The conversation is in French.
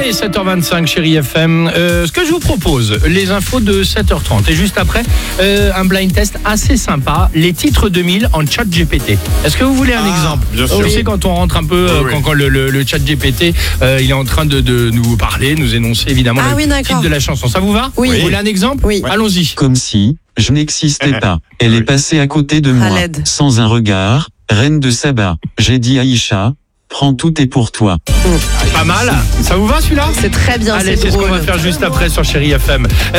Allez, 7h25, chérie FM. Ce que je vous propose, les infos de 7h30. Et juste après, un blind test assez sympa. Les titres 2000 en chat GPT. Est-ce que vous voulez un exemple? Bien sûr. Vous savez, quand on rentre un peu, quand le chat GPT, il est en train de nous parler, nous énoncer évidemment le titre de la chanson. Ça vous va? Oui. Vous voulez un exemple? Oui. Allons-y. Comme si je n'existais pas. Elle est passée à côté de moi, Khaled. sans un regard, reine de Saba. J'ai dit Aïcha, prends tout est pour toi. Pas mal. Ça vous va celui-là? C'est très bien, Allez, c'est c'est ce qu'on drôle. va faire juste après sur Chérie FM.